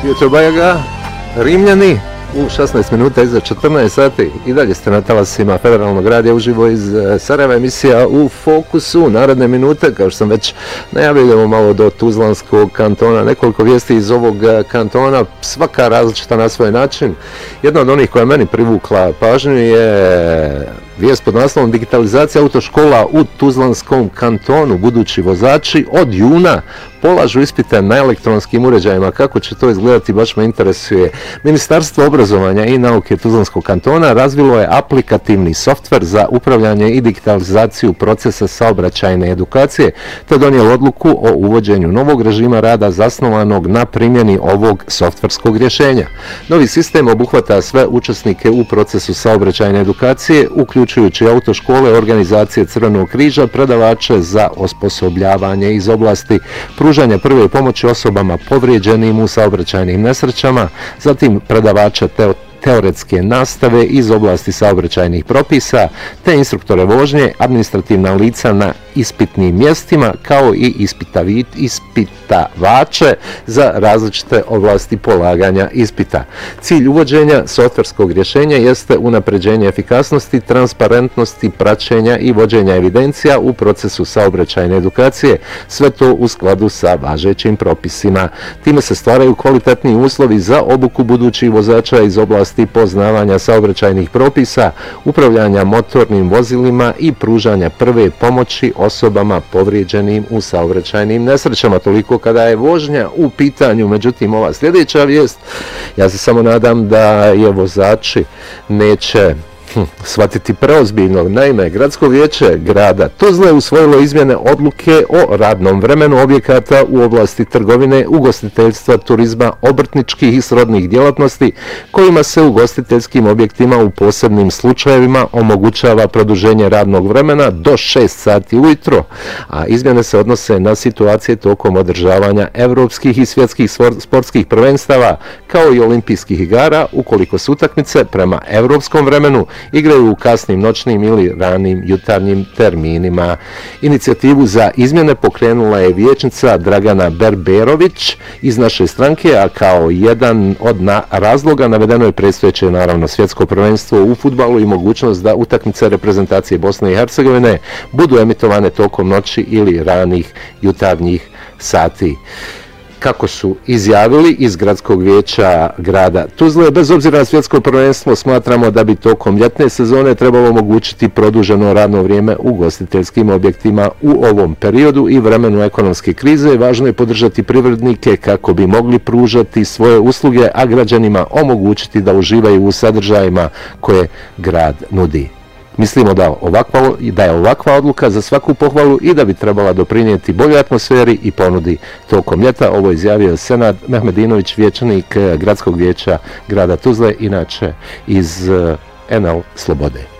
Jutro Bajaga, Rimljani, u 16 minuta iza 14 sati i dalje ste na talasima Federalnog radija uživo iz Sarajeva, emisija U fokusu. Naredne minute, kao što sam već najavio, idemo malo do Tuzlanskog kantona, nekoliko vijesti iz ovog kantona, svaka različita na svoj način. Jedna od onih koja meni privukla pažnju je vijest pod naslovom digitalizacija autoškola u Tuzlanskom kantonu. Budući vozači od juna polažu ispite na elektronskim uređajima. Kako će to izgledati, baš me interesuje. Ministarstvo obrazovanja i nauke Tuzlanskog kantona razvilo je aplikativni softver za upravljanje i digitalizaciju procesa saobraćajne edukacije, te donijelo odluku o uvođenju novog režima rada zasnovanog na primjeni ovog softverskog rješenja. Novi sistem obuhvata sve učesnike u procesu saobraćajne edukacije, uključujući autoškole, organizacije Crvenog križa, predavače za osposobljavanje iz oblasti pružanja prve pomoći osobama povrijeđenim u saobraćajnim nesrećama, zatim predavača teoretske nastave iz oblasti saobraćajnih propisa, te instruktore vožnje, administrativna lica na ispitnim mjestima, kao i ispitavače za različite oblasti polaganja ispita. Cilj uvođenja softverskog rješenja jeste unapređenje efikasnosti, transparentnosti, praćenja i vođenja evidencija u procesu saobraćajne edukacije, sve to u skladu sa važećim propisima. Time se stvaraju kvalitetni uslovi za obuku budućih vozača iz oblasti poznavanja saobraćajnih propisa, upravljanja motornim vozilima i pružanja prve pomoći osobama povrijeđenim u saobraćajnim nesrećama. Toliko kada je vožnja u pitanju. Međutim, ova sljedeća vijest, ja se samo nadam da je vozači neće shvatiti preozbiljno. Naime, Gradsko vijeće grada Tuzle je usvojilo izmjene odluke o radnom vremenu objekata u oblasti trgovine, ugostiteljstva, turizma, obrtničkih i srodnih djelatnosti, kojima se ugostiteljskim objektima u posebnim slučajevima omogućava produženje radnog vremena do 6 sati ujutro, a izmjene se odnose na situacije tokom održavanja evropskih i svjetskih sportskih prvenstava, kao i olimpijskih igara, ukoliko se utakmice prema evropskom vremenu igraju u kasnim noćnim ili ranim jutarnjim terminima. Inicijativu za izmjene pokrenula je vijećnica Dragana Berberović iz naše stranke, a kao jedan od razloga navedeno je predstojeće naravno svjetsko prvenstvo u fudbalu i mogućnost da utakmice reprezentacije Bosne i Hercegovine budu emitovane tokom noći ili ranih jutarnjih sati. Kako su izjavili iz Gradskog vijeća grada Tuzle, bez obzira na svjetsko prvenstvo, smatramo da bi tokom ljetne sezone trebalo omogućiti produženo radno vrijeme u ugostiteljskim objektima u ovom periodu i vremenu ekonomske krize. Važno je podržati privrednike kako bi mogli pružati svoje usluge, a građanima omogućiti da uživaju u sadržajima koje grad nudi. Mislimo da je ovakva odluka za svaku pohvalu i da bi trebala doprinijeti boljoj atmosferi i ponudi tokom ljeta. Ovo je izjavio Senad Mehmedinović, vijećnik Gradskog vijeća grada Tuzle, inače iz NL Slobode.